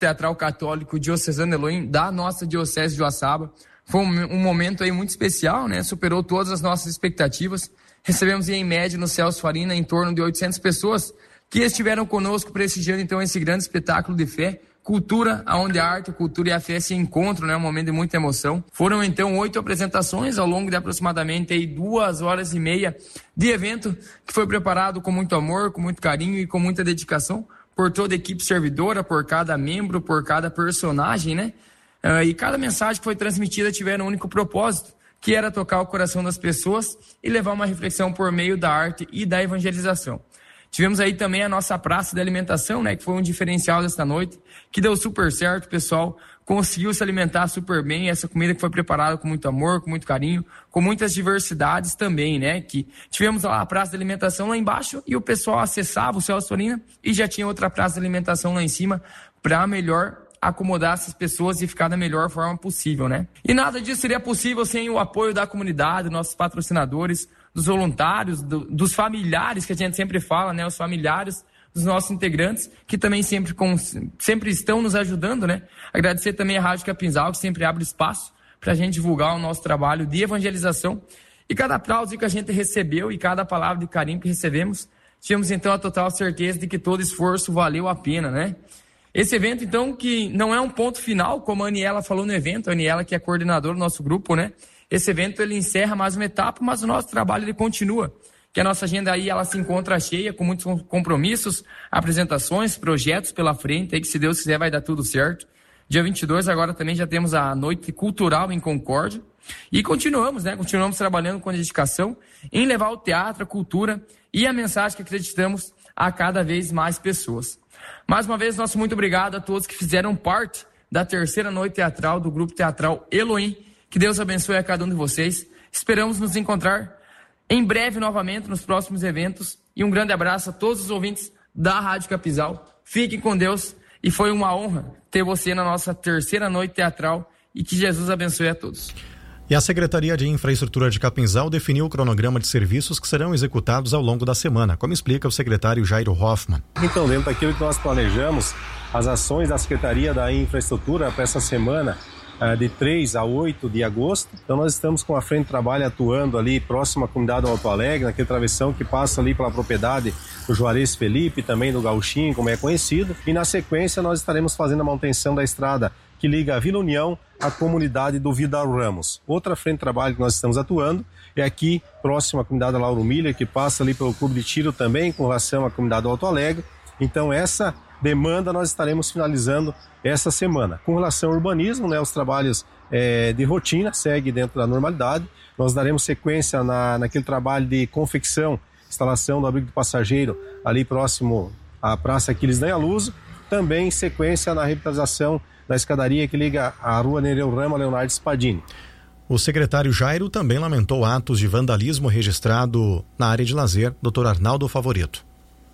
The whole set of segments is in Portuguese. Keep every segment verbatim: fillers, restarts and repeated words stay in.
Teatral Católico Diocesano Elohim da nossa Diocese de Uaçaba. Foi um, um momento aí muito especial, né? Superou todas as nossas expectativas. Recebemos em média no Celso Farina em torno de oitocentas pessoas que estiveram conosco prestigiando então esse grande espetáculo de fé, cultura, onde a arte, a cultura e a fé se encontram, né? Um momento de muita emoção. Foram então oito apresentações ao longo de aproximadamente aí duas horas e meia de evento que foi preparado com muito amor, com muito carinho e com muita dedicação por toda a equipe servidora, por cada membro, por cada personagem, né? Uh, e cada mensagem que foi transmitida tiveram um único propósito, que era tocar o coração das pessoas e levar uma reflexão por meio da arte e da evangelização. Tivemos aí também a nossa praça de alimentação, né, que foi um diferencial desta noite, que deu super certo, o pessoal conseguiu se alimentar super bem, essa comida que foi preparada com muito amor, com muito carinho, com muitas diversidades também, né, que tivemos lá a praça de alimentação lá embaixo e o pessoal acessava o Celso Farina e já tinha outra praça de alimentação lá em cima para melhor acomodar essas pessoas e ficar da melhor forma possível, né? E nada disso seria possível sem o apoio da comunidade, nossos patrocinadores, dos voluntários, do, dos familiares, que a gente sempre fala, né? Os familiares dos nossos integrantes, que também sempre, com, sempre estão nos ajudando, né? Agradecer também a Rádio Capinzal, que sempre abre espaço para a gente divulgar o nosso trabalho de evangelização. E cada aplauso que a gente recebeu e cada palavra de carinho que recebemos, tínhamos então a total certeza de que todo esforço valeu a pena, né? Esse evento, então, que não é um ponto final, como a Aniela falou no evento, a Aniela que é coordenadora do nosso grupo, né? Esse evento, ele encerra mais uma etapa, mas o nosso trabalho, ele continua. Que a nossa agenda aí, ela se encontra cheia, com muitos compromissos, apresentações, projetos pela frente, aí que se Deus quiser vai dar tudo certo. Dia vinte e dois, agora também já temos a Noite Cultural em Concórdia. E continuamos, né? Continuamos trabalhando com dedicação em levar o teatro, a cultura e a mensagem que acreditamos a cada vez mais pessoas. Mais uma vez, nosso muito obrigado a todos que fizeram parte da terceira noite teatral do Grupo Teatral Elohim. Que Deus abençoe a cada um de vocês. Esperamos nos encontrar em breve novamente nos próximos eventos. E um grande abraço a todos os ouvintes da Rádio Capinzal. Fiquem com Deus e foi uma honra ter você na nossa terceira noite teatral e que Jesus abençoe a todos. E a Secretaria de Infraestrutura de Capinzal definiu o cronograma de serviços que serão executados ao longo da semana, como explica o secretário Jairo Hoffmann. Então, dentro daquilo que nós planejamos, as ações da Secretaria da Infraestrutura para essa semana, de três a oito de agosto. Então nós estamos com a Frente de Trabalho atuando ali próximo à comunidade do Alto Alegre, naquele travessão que passa ali pela propriedade do Juarez Felipe, também do Gauchinho, como é conhecido. E na sequência nós estaremos fazendo a manutenção da estrada que liga a Vila União à comunidade do Vidal Ramos. Outra frente de trabalho que nós estamos atuando é aqui próximo à comunidade da Lauro Miller, que passa ali pelo Clube de Tiro também com relação à comunidade do Alto Alegre. Então essa demanda nós estaremos finalizando essa semana. Com relação ao urbanismo, né, os trabalhos é, de rotina seguem dentro da normalidade. Nós daremos sequência na, naquele trabalho de confecção, instalação do abrigo do passageiro ali próximo à Praça Aquiles Danhaluso. Também sequência na revitalização da escadaria que liga a Rua Nereu Rama Leonardo Spadini. O secretário Jairo também lamentou atos de vandalismo registrado na área de lazer, doutor Arnaldo Favorito.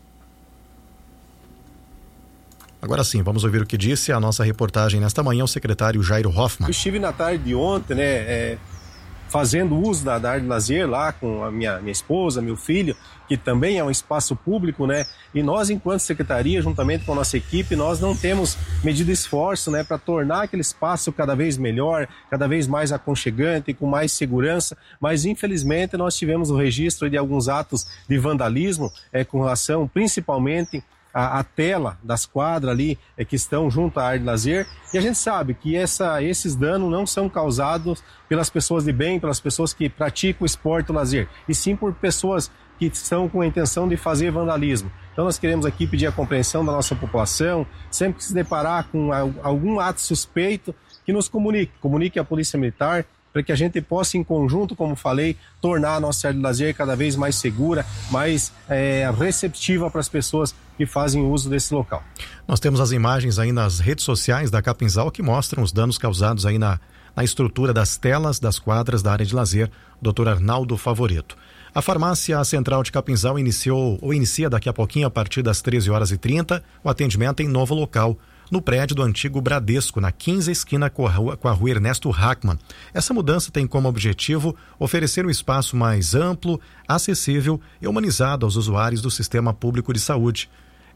Agora sim, vamos ouvir o que disse a nossa reportagem nesta manhã, o secretário Jairo Hoffmann. Eu estive na tarde de ontem, né, é, fazendo uso da, da área de lazer lá com a minha, minha esposa, meu filho, que também é um espaço público, né, e nós, enquanto secretaria, juntamente com a nossa equipe, nós não temos medido esforço, né, para tornar aquele espaço cada vez melhor, cada vez mais aconchegante, com mais segurança, mas infelizmente nós tivemos o registro de alguns atos de vandalismo, é, com relação principalmente A, a tela das quadras ali é, que estão junto à área de lazer, e a gente sabe que essa, esses danos não são causados pelas pessoas de bem, pelas pessoas que praticam o esporte ou lazer, e sim por pessoas que estão com a intenção de fazer vandalismo. Então nós queremos aqui pedir a compreensão da nossa população, sempre que se deparar com algum ato suspeito, que nos comunique, comunique à Polícia Militar, para que a gente possa, em conjunto, como falei, tornar a nossa área de lazer cada vez mais segura, mais é, receptiva para as pessoas que fazem uso desse local. Nós temos as imagens aí nas redes sociais da Capinzal que mostram os danos causados aí na, na estrutura das telas das quadras da área de lazer, doutor Arnaldo Favorito. A farmácia Central de Capinzal iniciou, ou inicia daqui a pouquinho, a partir das treze horas e trinta, o atendimento em novo local, no prédio do antigo Bradesco, na quinze esquina com a rua, com a rua Ernesto Hackmann. Essa mudança tem como objetivo oferecer um espaço mais amplo, acessível e humanizado aos usuários do sistema público de saúde.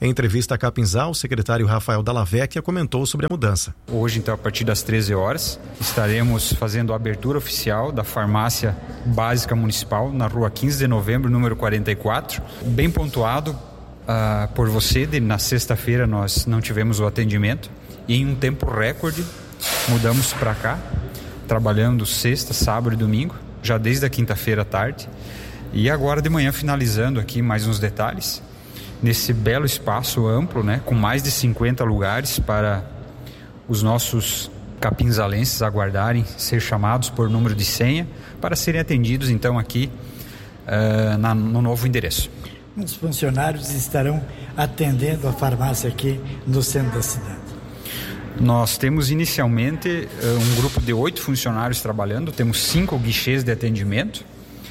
Em entrevista à Capinzal, o secretário Rafael Dalla Vecchia comentou sobre a mudança. Hoje, então, a partir das treze horas, estaremos fazendo a abertura oficial da farmácia básica municipal na rua quinze de novembro, número quarenta e quatro. Bem pontuado uh, por você, de, na sexta-feira nós não tivemos o atendimento e em um tempo recorde mudamos para cá, trabalhando sexta, sábado e domingo, já desde a quinta-feira à tarde. E agora de manhã finalizando aqui mais uns detalhes, nesse belo espaço amplo, né, com mais de cinquenta lugares para os nossos capinzalenses aguardarem ser chamados por número de senha para serem atendidos então aqui uh, na, no novo endereço. Os funcionários estarão atendendo a farmácia aqui no centro da cidade. Nós temos inicialmente uh, um grupo de oito funcionários trabalhando, temos cinco guichês de atendimento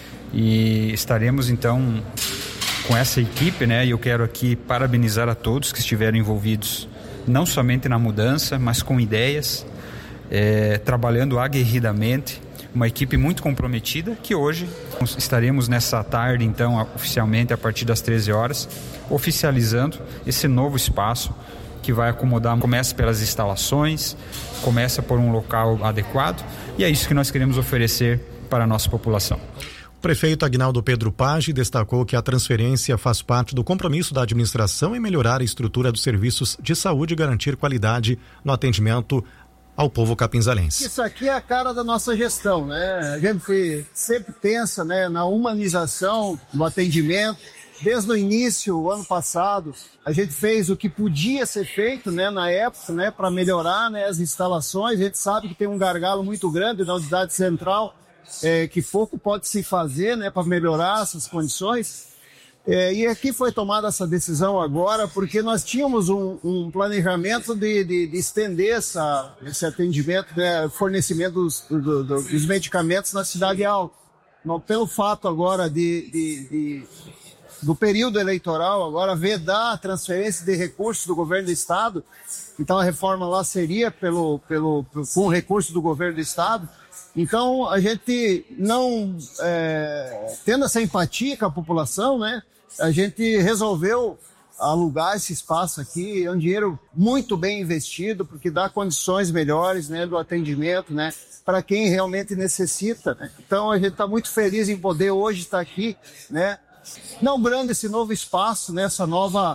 e estaremos então com essa equipe, né? E eu quero aqui parabenizar a todos que estiveram envolvidos, não somente na mudança, mas com ideias, é, trabalhando aguerridamente, uma equipe muito comprometida, que hoje estaremos nessa tarde, então, oficialmente, a partir das treze horas, oficializando esse novo espaço que vai acomodar, começa pelas instalações, começa por um local adequado, e é isso que nós queremos oferecer para a nossa população. O prefeito Aguinaldo Pedro Paggi destacou que a transferência faz parte do compromisso da administração em melhorar a estrutura dos serviços de saúde e garantir qualidade no atendimento ao povo capinzalense. Isso aqui é a cara da nossa gestão, né? A gente foi, sempre pensa, né, na humanização do atendimento. Desde o início, o ano passado, a gente fez o que podia ser feito, né, na época, né, para melhorar, né, as instalações. A gente sabe que tem um gargalo muito grande na unidade central, É, que pouco pode se fazer, né, para melhorar essas condições. É, e aqui foi tomada essa decisão agora porque nós tínhamos um, um planejamento de, de, de estender essa, esse atendimento, né, fornecimento dos, do, do, dos medicamentos na Cidade Alta. Não, pelo fato agora de, de, de, do período eleitoral, agora vedar a transferência de recursos do governo do Estado, então a reforma lá seria pelo, pelo, com recurso do governo do Estado. Então, a gente não, é, tendo essa empatia com a população, né, a gente resolveu alugar esse espaço aqui. É um dinheiro muito bem investido, porque dá condições melhores, né, do atendimento, né, para quem realmente necessita, né. Então, a gente está muito feliz em poder hoje estar aqui, né, inaugurando esse novo espaço, né, essa nova...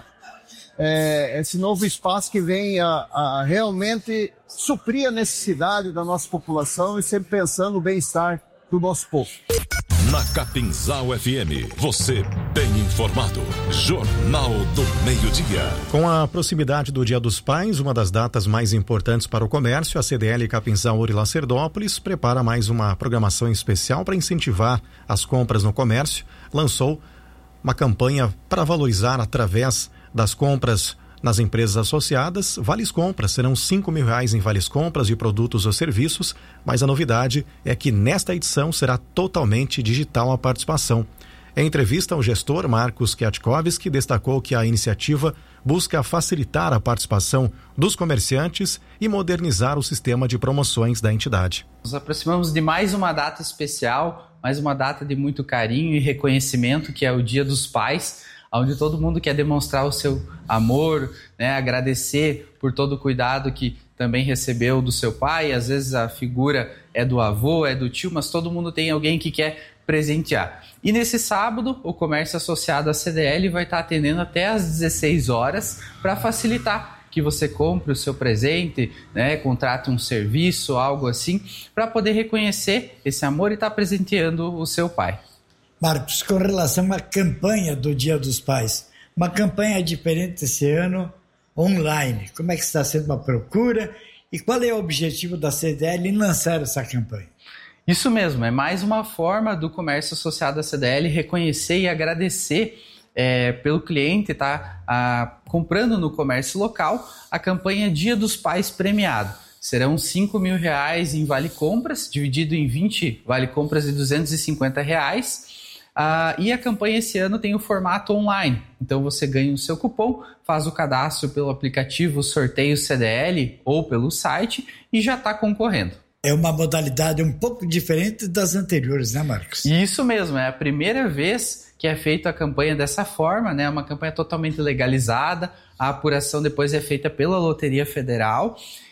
É, esse novo espaço que vem a, a realmente suprir a necessidade da nossa população e sempre pensando no bem-estar do nosso povo. Na Capinzal F M, você bem informado. Jornal do Meio-Dia. Com a proximidade do Dia dos Pais, uma das datas mais importantes para o comércio, a C D L Capinzal Ouro e Lacerdópolis prepara mais uma programação especial para incentivar as compras no comércio. Lançou uma campanha para valorizar através das compras nas empresas associadas. Vales compras, serão cinco mil reais em vales compras de produtos ou serviços, mas a novidade é que nesta edição será totalmente digital a participação. Em entrevista, o gestor Marcos Kiatkovski destacou que a iniciativa busca facilitar a participação dos comerciantes e modernizar o sistema de promoções da entidade. Nos aproximamos de mais uma data especial, mais uma data de muito carinho e reconhecimento, que é o Dia dos Pais, onde todo mundo quer demonstrar o seu amor, né, agradecer por todo o cuidado que também recebeu do seu pai. Às vezes a figura é do avô, é do tio, mas todo mundo tem alguém que quer presentear. E nesse sábado, o comércio associado à C D L vai estar atendendo até às dezesseis horas para facilitar que você compre o seu presente, né, contrate um serviço, algo assim, para poder reconhecer esse amor e estar presenteando o seu pai. Marcos, com relação à campanha do Dia dos Pais, uma campanha diferente esse ano, online. Como é que está sendo a procura e qual é o objetivo da C D L em lançar essa campanha? Isso mesmo, é mais uma forma do comércio associado à C D L reconhecer e agradecer é, pelo cliente estar tá, comprando no comércio local a campanha Dia dos Pais premiado. Serão cinco mil reais em vale compras, dividido em vinte vale compras de duzentos e cinquenta reais. Uh, e a campanha esse ano tem o formato online, então você ganha o seu cupom, faz o cadastro pelo aplicativo Sorteio C D L ou pelo site e já está concorrendo. É uma modalidade um pouco diferente das anteriores, né, Marcos? Isso mesmo, é a primeira vez que é feita a campanha dessa forma, né? Uma campanha totalmente legalizada, a apuração depois é feita pela Loteria Federal